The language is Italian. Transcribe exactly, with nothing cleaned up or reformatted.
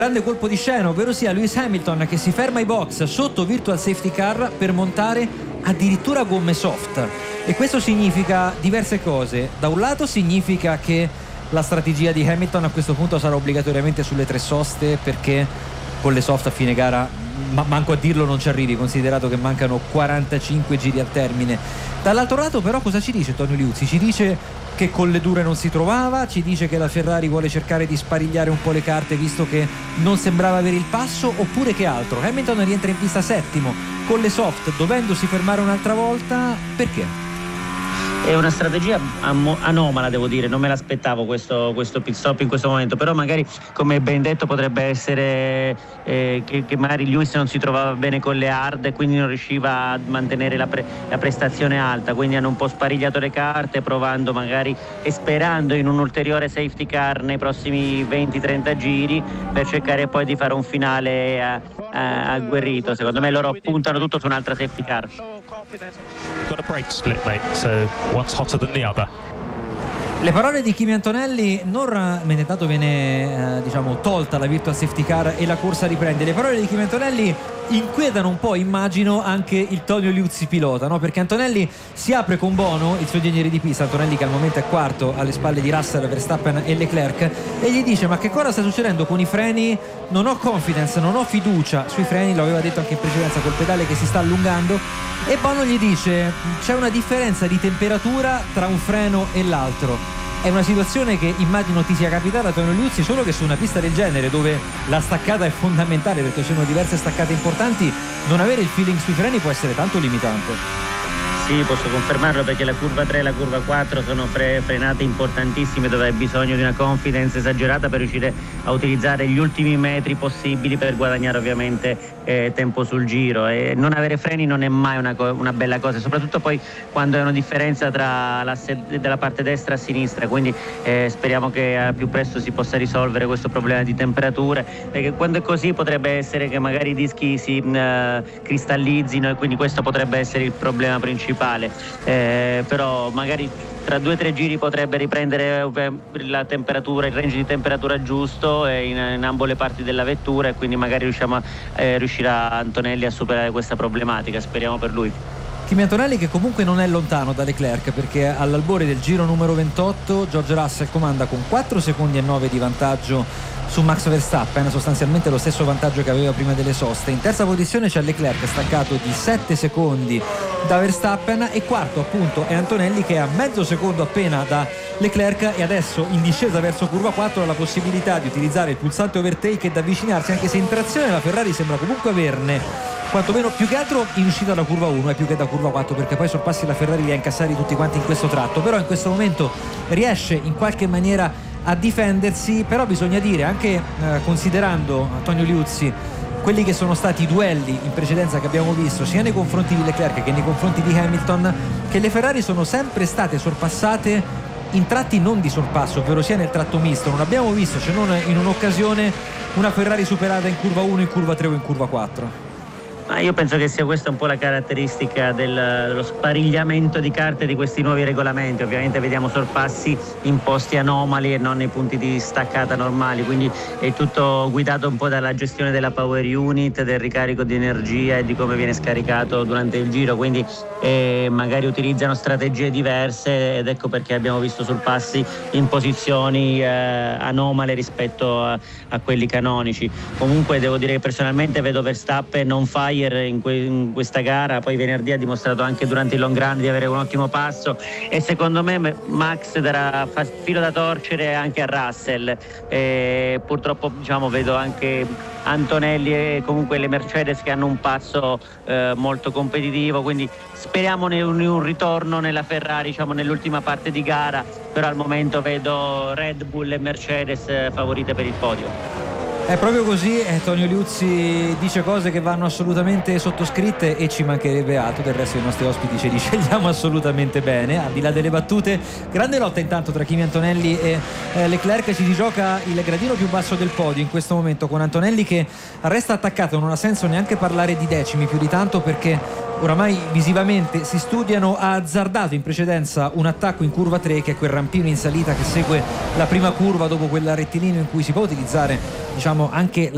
grande colpo di scena, ovvero sia Lewis Hamilton che si ferma ai box sotto virtual safety car per montare addirittura gomme soft, e questo significa diverse cose. Da un lato significa che la strategia di Hamilton a questo punto sarà obbligatoriamente sulle tre soste, perché con le soft a fine gara ma manco a dirlo non ci arrivi, considerato che mancano quarantacinque giri al termine. Dall'altro lato però cosa ci dice Antonio Liuzzi? Ci dice che con le dure non si trovava, ci dice che la Ferrari vuole cercare di sparigliare un po' le carte visto che non sembrava avere il passo, oppure che altro? Hamilton rientra in pista settimo con le soft, dovendosi fermare un'altra volta, perché? È una strategia anomala, devo dire, non me l'aspettavo questo, questo pit stop in questo momento, però magari, come ben detto, potrebbe essere eh, che, che magari Lewis non si trovava bene con le hard e quindi non riusciva a mantenere la, pre, la prestazione alta, quindi hanno un po' sparigliato le carte, provando magari e sperando in un ulteriore safety car nei prossimi venti trenta giri per cercare poi di fare un finale a, a, agguerrito. Secondo me loro puntano tutto su un'altra safety car. Got a brake split, mate, so one's hotter than the other. Le parole di Kimi Antonelli, non intanto viene eh, diciamo tolta la virtual safety car e la corsa riprende. Le parole di Kimi Antonelli inquietano un po', immagino, anche il Tonio Liuzzi pilota, no? Perché Antonelli si apre con Bono, il suo ingegnere di pista, Antonelli che al momento è quarto alle spalle di Russell, Verstappen e Leclerc, e gli dice: ma che cosa sta succedendo con i freni? Non ho confidence, non ho fiducia sui freni, lo aveva detto anche in precedenza, col pedale che si sta allungando. E Bono gli dice: c'è una differenza di temperatura tra un freno e l'altro. È una situazione che immagino ti sia capitata, Antonio Liuzzi, solo che su una pista del genere, dove la staccata è fondamentale perché ci sono diverse staccate importanti, non avere il feeling sui freni può essere tanto limitante. Sì, posso confermarlo, perché la curva tre e la curva quattro sono fre- frenate importantissime, dove hai bisogno di una confidence esagerata per riuscire a utilizzare gli ultimi metri possibili per guadagnare ovviamente eh, tempo sul giro, e non avere freni non è mai una, co- una bella cosa, soprattutto poi quando è una differenza tra l'asse della parte destra e sinistra, quindi eh, speriamo che al più presto si possa risolvere questo problema di temperature, perché quando è così potrebbe essere che magari i dischi si uh, cristallizzino, e quindi questo potrebbe essere il problema principale. Eh, però magari tra due o tre giri potrebbe riprendere la temperatura, il range di temperatura giusto in, in ambo le parti della vettura, e quindi magari riusciamo a, eh, riuscirà Antonelli a superare questa problematica, speriamo per lui. Kimi Antonelli che comunque non è lontano da Leclerc, perché all'albore del giro numero ventotto George Russell comanda con quattro secondi e nove di vantaggio su Max Verstappen, sostanzialmente lo stesso vantaggio che aveva prima delle soste. In terza posizione c'è Leclerc staccato di sette secondi da Verstappen, e quarto appunto è Antonelli che è a mezzo secondo appena da Leclerc, e adesso in discesa verso curva quattro ha la possibilità di utilizzare il pulsante overtake ed avvicinarsi, anche se in trazione la Ferrari sembra comunque averne quantomeno più che altro in uscita da curva uno e più che da curva quattro, perché poi sorpassi la Ferrari li ha incassati tutti quanti in questo tratto, però in questo momento riesce in qualche maniera a difendersi. Però bisogna dire, anche eh, considerando Antonio Liuzzi quelli che sono stati i duelli in precedenza che abbiamo visto sia nei confronti di Leclerc che nei confronti di Hamilton, che le Ferrari sono sempre state sorpassate in tratti non di sorpasso, ovvero sia nel tratto misto. Non abbiamo visto, se non in un'occasione, una Ferrari superata in curva uno, in curva tre o in curva quattro. Ma io penso che sia questa un po' la caratteristica del, dello sparigliamento di carte di questi nuovi regolamenti. Ovviamente vediamo sorpassi in posti anomali e non nei punti di staccata normali, quindi è tutto guidato un po' dalla gestione della power unit, del ricarico di energia e di come viene scaricato durante il giro, quindi eh, magari utilizzano strategie diverse, ed ecco perché abbiamo visto sorpassi in posizioni eh, anomale rispetto a, a quelli canonici. Comunque devo dire che personalmente vedo Verstappen on fire in, que- in questa gara, poi venerdì ha dimostrato anche durante il long run di avere un ottimo passo, e secondo me Max darà filo da torcere anche a Russell. E purtroppo diciamo vedo anche Antonelli e comunque le Mercedes che hanno un passo eh, molto competitivo, quindi speriamo in un, un ritorno nella Ferrari, diciamo nell'ultima parte di gara, però al momento vedo Red Bull e Mercedes eh, favorite per il podio. È proprio così, Antonio Liuzzi dice cose che vanno assolutamente sottoscritte, e ci mancherebbe altro. Del resto i nostri ospiti ce li scegliamo assolutamente bene, al di là delle battute. Grande lotta intanto tra Kimi Antonelli e eh, Leclerc. Ci si gioca il gradino più basso del podio in questo momento, con Antonelli che resta attaccato. Non ha senso neanche parlare di decimi più di tanto, perché oramai visivamente si studiano. Ha azzardato in precedenza un attacco in curva tre, che è quel rampino in salita che segue la prima curva dopo quel rettilineo in cui si può utilizzare, diciamo, anche